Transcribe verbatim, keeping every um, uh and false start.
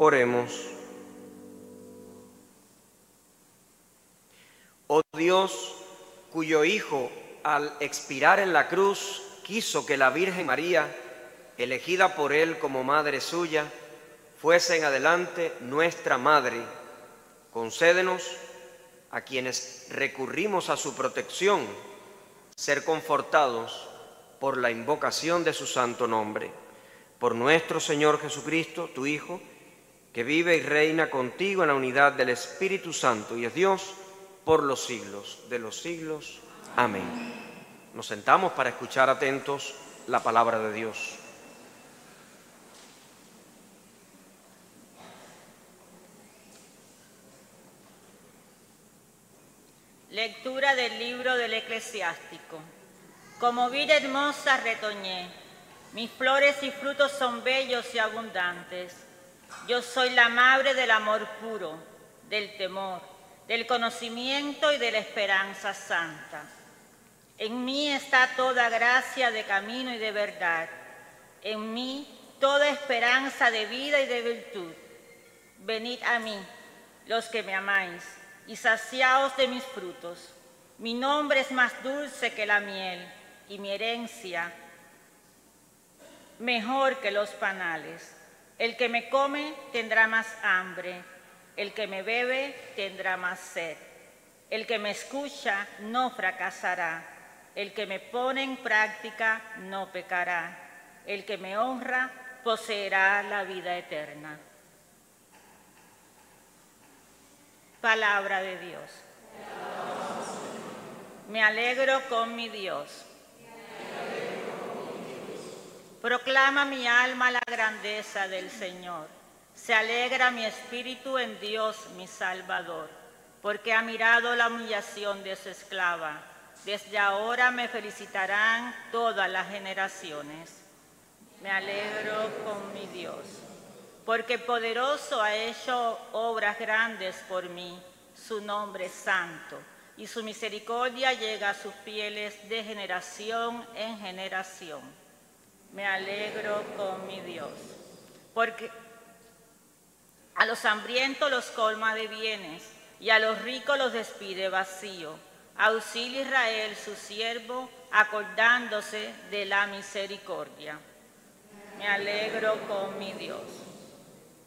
Oremos. Oh Dios, cuyo Hijo, al expirar en la cruz, quiso que la Virgen María, elegida por Él como madre suya, fuese en adelante nuestra madre, concédenos, a quienes recurrimos a su protección, ser confortados por la invocación de su santo nombre. Por nuestro Señor Jesucristo, tu Hijo, que vive y reina contigo en la unidad del Espíritu Santo y es Dios por los siglos de los siglos. Amén. Nos sentamos para escuchar atentos la palabra de Dios. Lectura del libro del Eclesiástico. Como vid hermosa retoñé, mis flores y frutos son bellos y abundantes. Yo soy la madre del amor puro, del temor, del conocimiento y de la esperanza santa. En mí está toda gracia de camino y de verdad. En mí toda esperanza de vida y de virtud. Venid a mí, los que me amáis, y saciaos de mis frutos. Mi nombre es más dulce que la miel, y mi herencia mejor que los panales. El que me come tendrá más hambre, el que me bebe tendrá más sed. El que me escucha no fracasará, el que me pone en práctica no pecará. El que me honra poseerá la vida eterna. Palabra de Dios. Me alegro con mi Dios. Proclama mi alma la grandeza del Señor. Se alegra mi espíritu en Dios mi Salvador, porque ha mirado la humillación de su esclava. Desde ahora me felicitarán todas las generaciones. Me alegro con mi Dios, porque poderoso ha hecho obras grandes por mí. Su nombre es santo, y su misericordia llega a sus fieles de generación en generación. Me alegro con mi Dios, porque a los hambrientos los colma de bienes, y a los ricos los despide vacío. Auxilia Israel, su siervo, acordándose de la misericordia. Me alegro con mi Dios.